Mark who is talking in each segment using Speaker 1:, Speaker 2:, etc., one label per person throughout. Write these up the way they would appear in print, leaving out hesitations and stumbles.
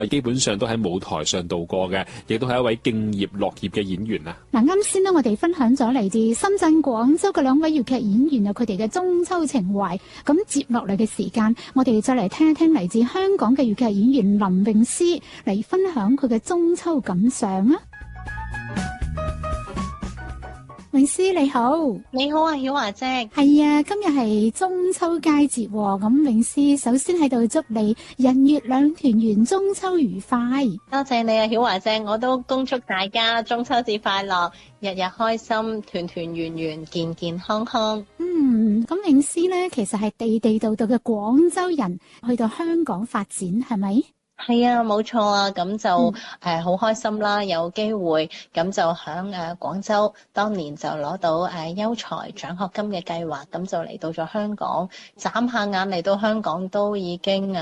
Speaker 1: 基本上都喺舞台上度過嘅，亦都係一位敬業樂業嘅演員啊。
Speaker 2: 嗱，啱先呢，我哋分享咗嚟自深圳、廣州嘅兩位粵劇演員有佢哋嘅中秋情懷。咁接落嚟嘅時間，我哋再嚟聽一聽嚟自香港嘅粵劇演員林詠詩嚟分享佢嘅中秋感想啊！詠詩你好。
Speaker 3: 你好啊，曉華姐。
Speaker 2: 係啊，今日係中秋佳節，咁詠詩首先喺度祝你人月兩團圓，中秋愉快。
Speaker 3: 多謝你啊，曉華姐，我都恭祝大家中秋節快樂，日日開心，團團圓圓，健健康康。
Speaker 2: 咁詠詩呢，其實係地地道道嘅廣州人，去到香港發展係咪？
Speaker 3: 係啊，冇錯啊，咁就好開心啦，有機會咁就響廣州，當年就攞到優才獎學金嘅計劃，咁就嚟到咗香港，眨下眼嚟到香港都已經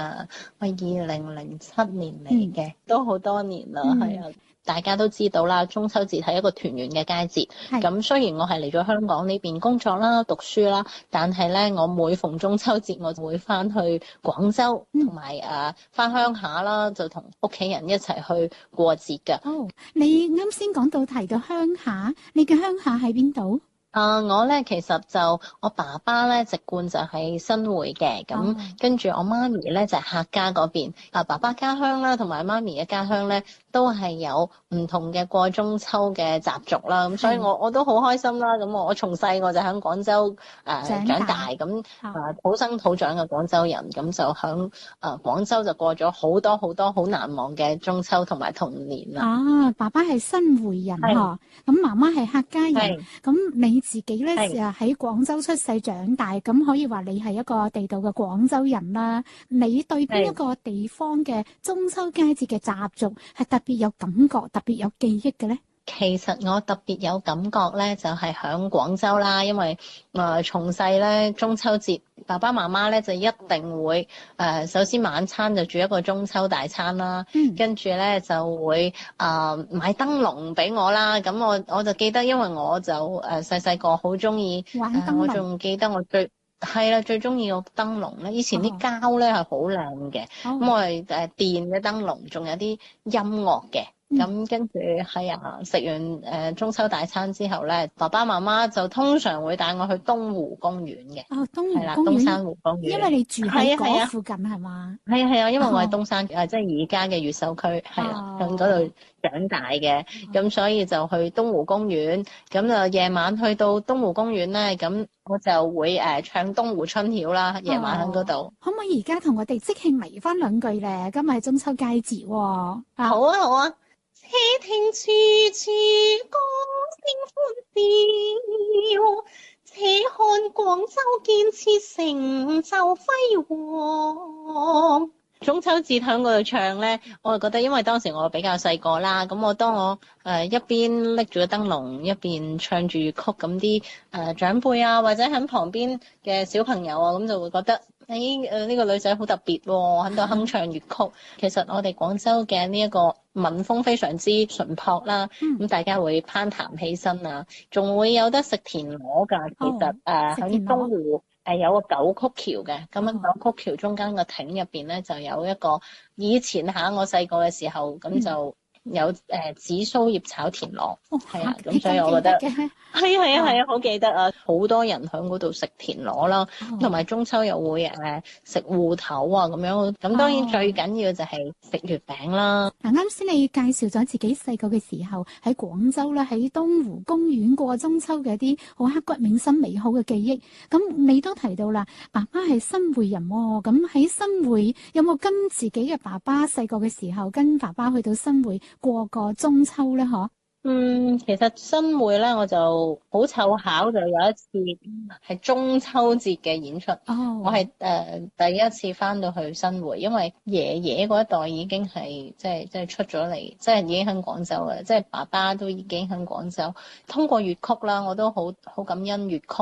Speaker 3: 2007年嚟嘅，都好多年啦，係啊。大家都知道啦，中秋節係一個團圓嘅佳節。咁雖然我係嚟咗香港呢邊工作啦、讀書啦，但係咧，我每逢中秋節我就會翻去廣州，同埋翻鄉下啦，就同屋企人一齊去過節㗎。
Speaker 2: 你啱先講到提到鄉下，你嘅鄉下喺邊度？
Speaker 3: 我咧其實就我爸爸咧籍貫就係新會嘅，咁跟住我媽咪咧就係客家嗰邊。爸爸家鄉啦，同埋媽咪嘅家鄉咧都係有唔同嘅過中秋嘅習俗啦。咁所以我都好開心啦。咁我從細我就喺廣州長大，咁土生土長嘅廣州人，咁就喺廣州就過咗好多好多好難忘嘅中秋同埋童年啦。
Speaker 2: 爸爸係新會人嗬，咁媽媽係客家人，咁你自己咧喺廣州出世長大，咁可以話你係一個地道嘅廣州人啦。你對邊一個地方嘅中秋佳節嘅習俗係特別有感覺、特別有記憶嘅咧？
Speaker 3: 其實我特別有感覺咧，就係響廣州啦，因為從細咧中秋節，爸爸媽媽咧就一定會首先晚餐就煮一個中秋大餐啦，跟住咧就會買燈籠俾我啦。咁我就記得，因為我就細細個好中意
Speaker 2: 玩燈籠，
Speaker 3: 我仲記得我最中意個燈籠咧。以前啲膠咧係好靚嘅，咁我係電嘅燈籠，仲有啲音樂嘅。咁跟住食完中秋大餐之後咧，爸爸媽媽就通常會帶我去東湖公園嘅。
Speaker 2: 東湖公園，
Speaker 3: 東山湖公園。因
Speaker 2: 為你住喺嗰附近係嘛？
Speaker 3: 係啊，因為我係東山，即係而家嘅越秀區，係啦，喺嗰度長大嘅，咁所以就去東湖公園。咁就夜晚去到東湖公園咧，咁我就會唱東湖春曉啦。夜晚喺嗰度。可
Speaker 2: 唔可以而家同我哋即興嚟翻兩句咧？今日係中秋佳節喎。
Speaker 3: 好啊，好啊。且聽處處歌聲歡笑，且看廣州建設成就輝煌。中秋節喺嗰度唱咧，我就覺得因為當時我比較細個啦，咁當我一邊拎住個燈籠一邊唱住粵曲，咁啲長輩啊或者喺旁邊嘅小朋友啊，咁就會覺得呢個女仔好特別喎，喺度哼唱粵曲。其實我哋廣州嘅呢一個民風非常之淳樸啦，咁大家會攀談起身啊，仲會有得食田螺㗎。其實喺東湖有個九曲橋嘅，咁樣九曲橋中間個亭入邊咧就有一個以前我細個嘅時候咁就有紫蘇葉炒田螺，咁所以我覺得係啊，好記得啊！好多人喺嗰度食田螺啦，同埋中秋又會食芋頭啊咁樣。咁當然最緊要就係食月餅啦。
Speaker 2: 啱先你介紹咗自己細個嘅時候喺廣州啦，喺東湖公園過中秋嘅一啲好刻骨銘心美好嘅記憶。咁你都提到啦，爸爸係新會人喎。咁喺新會有冇跟自己嘅爸爸細個嘅時候跟爸爸去到新會過個中秋咧？
Speaker 3: 其實新會咧，我就好湊巧就有一次係中秋節嘅演出。我係第一次翻到去新會，因為爺爺嗰一代已經係即係出咗嚟，即係已經喺廣州嘅，即係爸爸都已經喺廣州。通過粵曲啦，我都好感恩粵曲。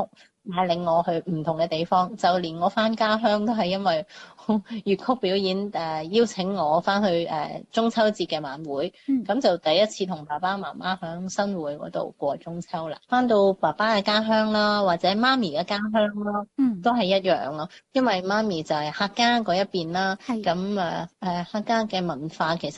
Speaker 3: 帶領我去唔同嘅地方，就連我翻家鄉都係因為粵曲表演邀請我翻去中秋節嘅晚會，咁就第一次同爸爸媽媽響新會嗰度過中秋啦。翻到爸爸嘅家鄉啦，或者媽咪嘅家鄉啦，都係一樣咯。因為媽咪就係客家嗰一邊啦，咁客家嘅文化其實